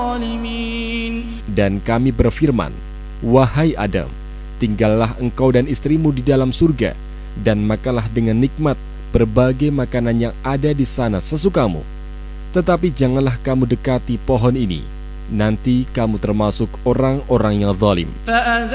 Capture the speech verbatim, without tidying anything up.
Dan kami berfirman, wahai Adam, tinggallah engkau dan istrimu di dalam surga, dan makanlah dengan nikmat berbagai makanan yang ada di sana sesukamu. Tetapi janganlah kamu dekati pohon ini, nanti kamu termasuk orang-orang yang zalim.